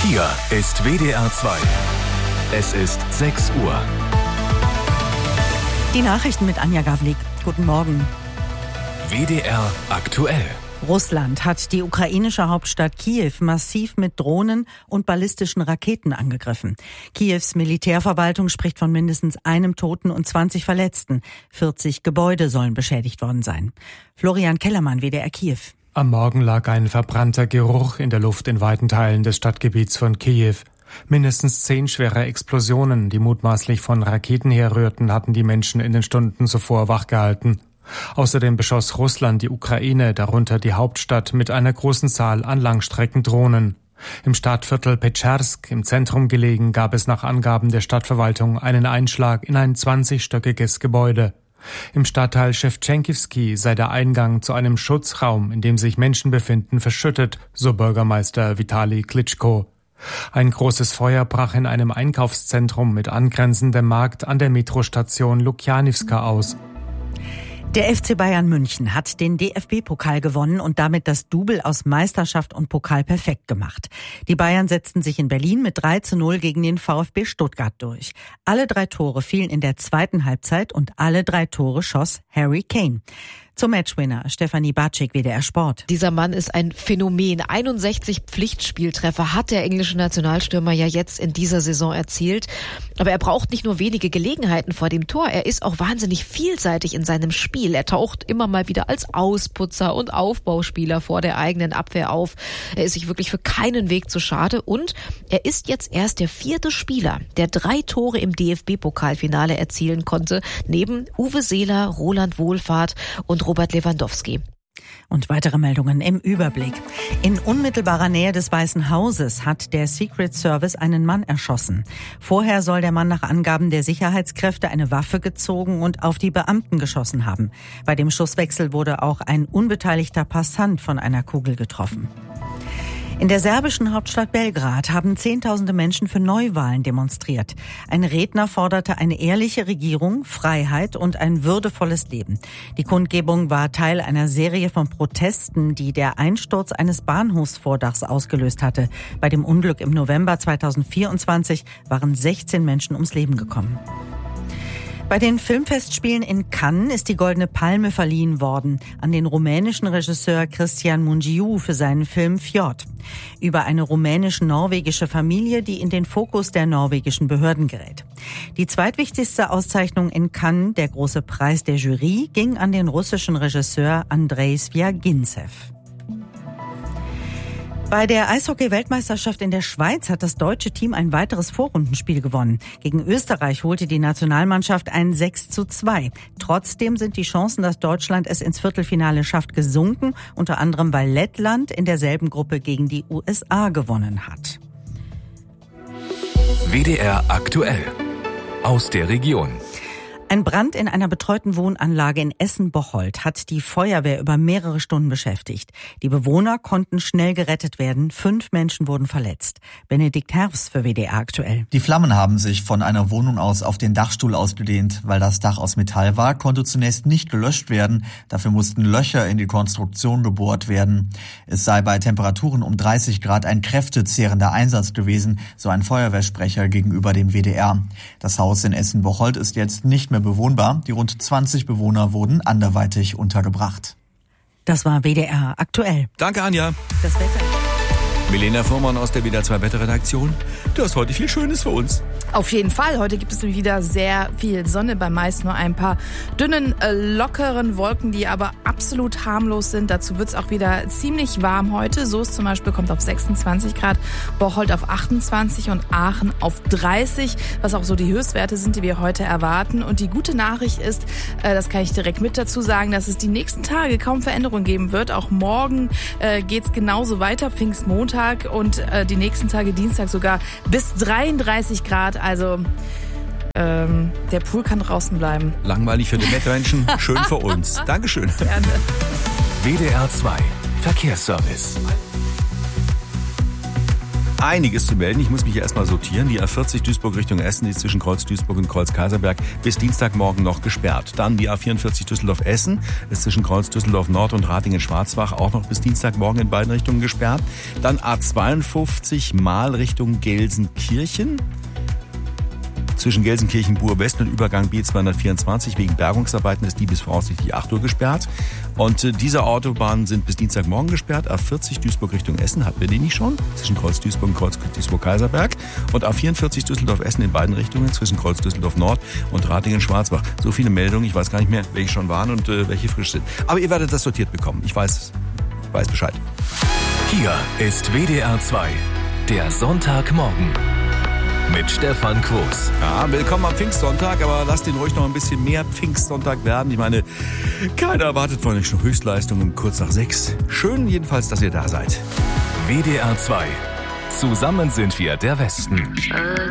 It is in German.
Hier ist WDR 2. Es ist 6 Uhr. Die Nachrichten mit Anja Gawlik. Guten Morgen. WDR aktuell. Russland hat die ukrainische Hauptstadt Kiew massiv mit Drohnen und ballistischen Raketen angegriffen. Kiews Militärverwaltung spricht von mindestens einem Toten und 20 Verletzten. 40 Gebäude sollen beschädigt worden sein. Florian Kellermann, WDR Kiew. Am Morgen lag ein verbrannter Geruch in der Luft in weiten Teilen des Stadtgebiets von Kiew. Mindestens 10 schwere Explosionen, die mutmaßlich von Raketen herrührten, hatten die Menschen in den Stunden zuvor wachgehalten. Außerdem beschoss Russland die Ukraine, darunter die Hauptstadt, mit einer großen Zahl an Langstreckendrohnen. Im Stadtviertel Petschersk, im Zentrum gelegen, gab es nach Angaben der Stadtverwaltung einen Einschlag in ein 20-stöckiges Gebäude. Im Stadtteil Schewtschenkivsky sei der Eingang zu einem Schutzraum, in dem sich Menschen befinden, verschüttet, so Bürgermeister Vitali Klitschko. Ein großes Feuer brach in einem Einkaufszentrum mit angrenzendem Markt an der Metrostation Lukjanivska aus. Der FC Bayern München hat den DFB-Pokal gewonnen und damit das Double aus Meisterschaft und Pokal perfekt gemacht. Die Bayern setzten sich in Berlin mit 3:0 gegen den VfB Stuttgart durch. Alle 3 Tore fielen in der zweiten Halbzeit und alle 3 Tore schoss Harry Kane. Zum Matchwinner Stefanie Bartschik, WDR Sport. Dieser Mann ist ein Phänomen. 61 Pflichtspieltreffer hat der englische Nationalstürmer ja jetzt in dieser Saison erzielt. Aber er braucht nicht nur wenige Gelegenheiten vor dem Tor. Er ist auch wahnsinnig vielseitig in seinem Spiel. Er taucht immer mal wieder als Ausputzer und Aufbauspieler vor der eigenen Abwehr auf. Er ist sich wirklich für keinen Weg zu schade. Und er ist jetzt erst der 4. Spieler, der 3 Tore im DFB-Pokalfinale erzielen konnte. Neben Uwe Seeler, Roland Wohlfahrt und Robert Lewandowski. Und weitere Meldungen im Überblick. In unmittelbarer Nähe des Weißen Hauses hat der Secret Service einen Mann erschossen. Vorher soll der Mann nach Angaben der Sicherheitskräfte eine Waffe gezogen und auf die Beamten geschossen haben. Bei dem Schusswechsel wurde auch ein unbeteiligter Passant von einer Kugel getroffen. In der serbischen Hauptstadt Belgrad haben Zehntausende Menschen für Neuwahlen demonstriert. Ein Redner forderte eine ehrliche Regierung, Freiheit und ein würdevolles Leben. Die Kundgebung war Teil einer Serie von Protesten, die der Einsturz eines Bahnhofsvordachs ausgelöst hatte. Bei dem Unglück im November 2024 waren 16 Menschen ums Leben gekommen. Bei den Filmfestspielen in Cannes ist die Goldene Palme verliehen worden an den rumänischen Regisseur Cristian Mungiu für seinen Film Fjord. Über eine rumänisch-norwegische Familie, die in den Fokus der norwegischen Behörden gerät. Die zweitwichtigste Auszeichnung in Cannes, der große Preis der Jury, ging an den russischen Regisseur Andrei Svyagintsev. Bei der Eishockey-Weltmeisterschaft in der Schweiz hat das deutsche Team ein weiteres Vorrundenspiel gewonnen. Gegen Österreich holte die Nationalmannschaft ein 6:2. Trotzdem sind die Chancen, dass Deutschland es ins Viertelfinale schafft, gesunken, unter anderem weil Lettland in derselben Gruppe gegen die USA gewonnen hat. WDR aktuell. Aus der Region. Ein Brand in einer betreuten Wohnanlage in Essen-Bocholt hat die Feuerwehr über mehrere Stunden beschäftigt. Die Bewohner konnten schnell gerettet werden. 5 Menschen wurden verletzt. Benedikt Herfs für WDR aktuell. Die Flammen haben sich von einer Wohnung aus auf den Dachstuhl ausgedehnt. Weil das Dach aus Metall war, konnte zunächst nicht gelöscht werden. Dafür mussten Löcher in die Konstruktion gebohrt werden. Es sei bei Temperaturen um 30 Grad ein kräftezehrender Einsatz gewesen, so ein Feuerwehrsprecher gegenüber dem WDR. Das Haus in Essen-Bocholt ist jetzt nicht mehr bewohnbar. Die rund 20 Bewohner wurden anderweitig untergebracht. Das war WDR aktuell. Danke, Anja. Das Wetter. Milena Fuhrmann aus der WDR 2 Wetterredaktion. Du hast heute viel Schönes für uns. Auf jeden Fall. Heute gibt es wieder sehr viel Sonne, bei meist nur ein paar dünnen, lockeren Wolken, die aber absolut harmlos sind. Dazu wird es auch wieder ziemlich warm heute. Soest zum Beispiel kommt auf 26 Grad, Bocholt auf 28 und Aachen auf 30, was auch so die Höchstwerte sind, die wir heute erwarten. Und die gute Nachricht ist, das kann ich direkt mit dazu sagen, dass es die nächsten Tage kaum Veränderung geben wird. Auch morgen geht's genauso weiter, Pfingstmontag und die nächsten Tage, Dienstag sogar bis 33 Grad. Also der Pool kann draußen bleiben. Langweilig für die Wettmenschen, schön für uns. Dankeschön. Gerne. WDR 2 Verkehrsservice. einiges zu melden. Ich muss mich hier erstmal sortieren. Die A40 Duisburg Richtung Essen ist zwischen Kreuz Duisburg und Kreuz Kaiserberg bis Dienstagmorgen noch gesperrt. Dann die A44 Düsseldorf-Essen ist zwischen Kreuz Düsseldorf Nord und Ratingen-Schwarzbach auch noch bis Dienstagmorgen in beiden Richtungen gesperrt. Dann A52 Mal Richtung Gelsenkirchen. Zwischen Gelsenkirchen-Buhr-West und Übergang B224 wegen Bergungsarbeiten ist die bis voraussichtlich 8 Uhr gesperrt. Und diese Autobahnen sind bis Dienstagmorgen gesperrt. A40 Duisburg Richtung Essen, hatten wir die nicht schon? Zwischen Kreuz Duisburg und Kreuz Duisburg-Kaiserberg. Und A44 Düsseldorf-Essen in beiden Richtungen zwischen Kreuz Düsseldorf-Nord und Ratingen-Schwarzbach. So viele Meldungen, ich weiß gar nicht mehr, welche schon waren und welche frisch sind. Aber ihr werdet das sortiert bekommen. Ich weiß Bescheid. Hier ist WDR 2, der Sonntagmorgen. Mit Stefan Quos. Ja, willkommen am Pfingstsonntag, aber lasst den ruhig noch ein bisschen mehr Pfingstsonntag werden. Ich meine, keiner erwartet von euch schon Höchstleistung um kurz nach 6. Schön jedenfalls, dass ihr da seid. WDR 2. Zusammen sind wir der Westen.